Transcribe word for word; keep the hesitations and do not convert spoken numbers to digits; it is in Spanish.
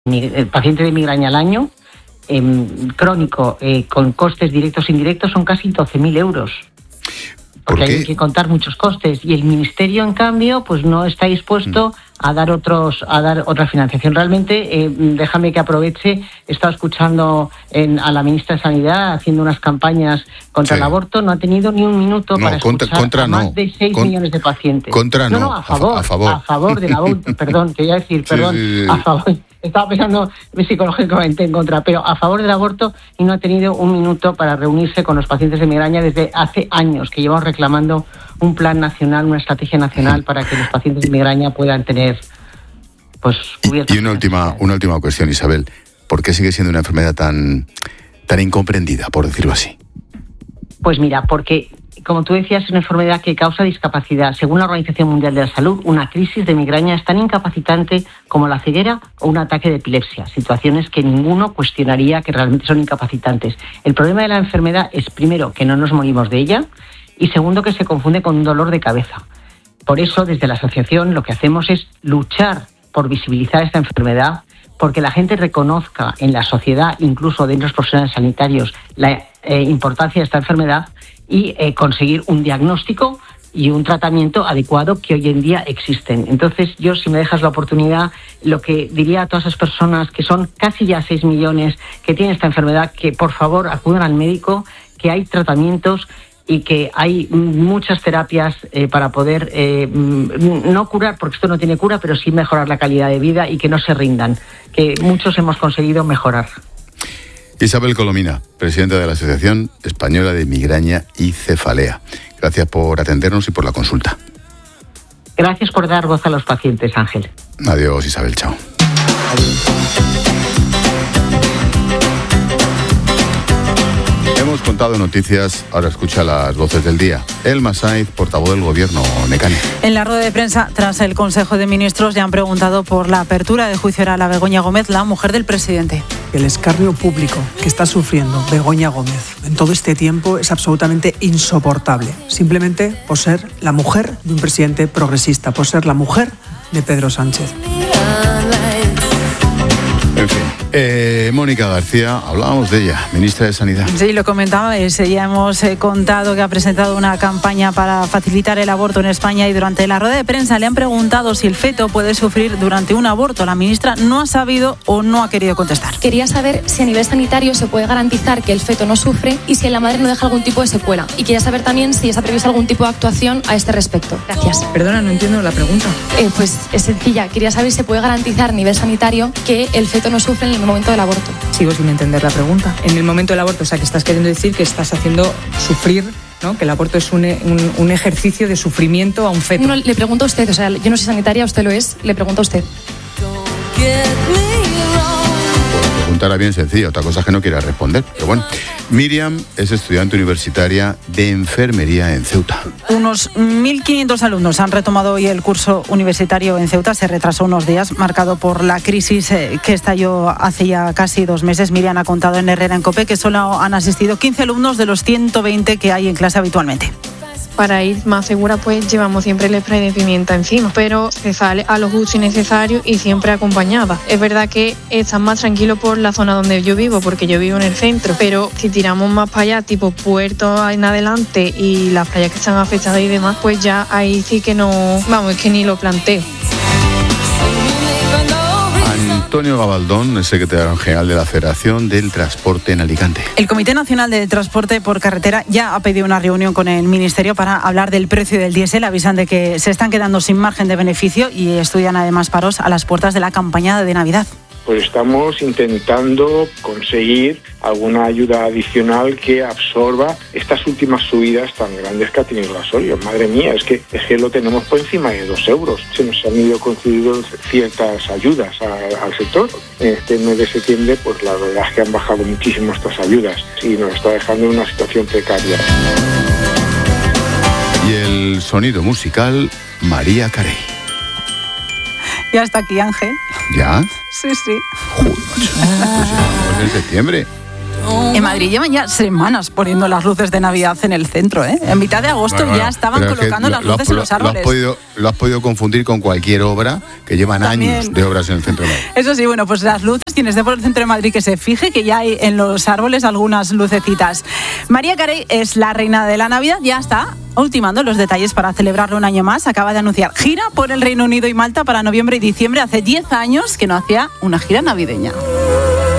El paciente de migraña al año, eh, crónico, eh, con costes directos e indirectos, son casi doce mil euros. Porque hay que contar muchos costes. Y el Ministerio, en cambio, pues no está dispuesto mm. a dar otros, a dar otra financiación. Realmente, eh, déjame que aproveche, he estado escuchando en, a la ministra de Sanidad haciendo unas campañas contra sí. el aborto, no ha tenido ni un minuto no, para contra, escuchar contra a más no. de seis Con, millones de pacientes. Contra no, no, no a favor, a favor. A favor del aborto, perdón, quería decir, perdón, sí, sí, sí. a favor. Estaba pensando psicológicamente en contra, pero a favor del aborto, y no ha tenido un minuto para reunirse con los pacientes de migraña desde hace años, que llevamos reclamando un plan nacional, una estrategia nacional para que los pacientes de migraña puedan tener pues cubiertas. Y una última, una última cuestión, Isabel. ¿Por qué sigue siendo una enfermedad tan, tan incomprendida, por decirlo así? Pues mira, porque, como tú decías, es una enfermedad que causa discapacidad. Según la Organización Mundial de la Salud, una crisis de migraña es tan incapacitante como la ceguera o un ataque de epilepsia, situaciones que ninguno cuestionaría que realmente son incapacitantes. El problema de la enfermedad es, primero, que no nos morimos de ella, y segundo, que se confunde con un dolor de cabeza. Por eso, desde la asociación, lo que hacemos es luchar por visibilizar esta enfermedad, porque la gente reconozca en la sociedad, incluso dentro de los profesionales sanitarios, la eh, importancia de esta enfermedad y eh, conseguir un diagnóstico y un tratamiento adecuado que hoy en día existen. Entonces, yo, si me dejas la oportunidad, lo que diría a todas esas personas, que son casi ya seis millones que tienen esta enfermedad, que por favor acudan al médico, que hay tratamientos y que hay muchas terapias eh, para poder eh, no curar, porque esto no tiene cura, pero sí mejorar la calidad de vida y que no se rindan, que muchos hemos conseguido mejorar. Isabel Colomina, presidenta de la Asociación Española de Migraña y Cefalea. Gracias por atendernos y por la consulta. Gracias por dar voz a los pacientes, Ángel. Adiós, Isabel, chao. Hemos contado noticias, ahora escucha las voces del día. Elma Sainz, portavoz del Gobierno, Necane. En la rueda de prensa, tras el Consejo de Ministros, le han preguntado por la apertura de juicio oral a Begoña Gómez, la mujer del presidente. El escarnio público que está sufriendo Begoña Gómez en todo este tiempo es absolutamente insoportable, simplemente por ser la mujer de un presidente progresista, por ser la mujer de Pedro Sánchez. En fin, eh, Mónica García, hablábamos de ella, ministra de Sanidad. Sí, lo comentaba, ya hemos eh, contado que ha presentado una campaña para facilitar el aborto en España, y durante la rueda de prensa le han preguntado si el feto puede sufrir durante un aborto. La ministra no ha sabido o no ha querido contestar. Quería saber si a nivel sanitario se puede garantizar que el feto no sufre y si en la madre no deja algún tipo de secuela. Y quería saber también si está prevista algún tipo de actuación a este respecto. Gracias. Perdona, no entiendo la pregunta. Eh, pues es sencilla. Quería saber si se puede garantizar a nivel sanitario que el feto no sufre en el momento del aborto. Sigo sin entender la pregunta. En el momento del aborto, o sea, que estás queriendo decir que estás haciendo sufrir, ¿no? Que el aborto es un, un, un ejercicio de sufrimiento a un feto. No, le pregunto a usted, o sea, yo no soy sanitaria, usted lo es, le pregunto a usted. Preguntar bien sencilla, otra cosa es que no quiera responder. Pero bueno, Miriam es estudiante universitaria de enfermería en Ceuta. Unos mil quinientos alumnos han retomado hoy el curso universitario en Ceuta. Se retrasó unos días, marcado por la crisis que estalló hace ya casi dos meses. Miriam ha contado en Herrera en COPE que solo han asistido quince alumnos de los ciento veinte que hay en clase habitualmente. Para ir más segura, pues llevamos siempre el spray de pimienta encima, pero se sale a lo justo y necesario y siempre acompañada. Es verdad que están más tranquilos por la zona donde yo vivo, porque yo vivo en el centro, pero si tiramos más para allá, tipo Puerto en adelante y las playas que están afectadas y demás, pues ya ahí sí que no, vamos, es que ni lo planteo. Antonio Gabaldón es secretario general de la Federación del Transporte en Alicante. El Comité Nacional de Transporte por Carretera ya ha pedido una reunión con el Ministerio para hablar del precio del diésel. Avisan de que se están quedando sin margen de beneficio y estudian además paros a las puertas de la campaña de Navidad. Pues estamos intentando conseguir alguna ayuda adicional que absorba estas últimas subidas tan grandes que ha tenido el gasolio. Madre mía, es que, es que lo tenemos por encima de dos euros. Se nos han ido concediendo ciertas ayudas a, al sector. En este mes de septiembre, pues la verdad es que han bajado muchísimo estas ayudas y nos está dejando en una situación precaria. Y el sonido musical, María Carey. Ya está aquí, Ángel. ¿Ya? Sí, sí. Joder, macho. Pues en septiembre. En Madrid llevan ya semanas poniendo las luces de Navidad en el centro, ¿eh? En mitad de agosto bueno, bueno, ya estaban colocando lo, las luces lo, en los árboles. Lo has, podido, lo has podido confundir con cualquier obra que llevan También. años de obras en el centro de Madrid. Eso sí, bueno, pues las luces, quien esté por el centro de Madrid que se fije que ya hay en los árboles algunas lucecitas. María Carey es la reina de la Navidad, ya está ultimando los detalles para celebrarlo un año más. Acaba de anunciar gira por el Reino Unido y Malta para noviembre y diciembre. Hace diez años que no hacía una gira navideña.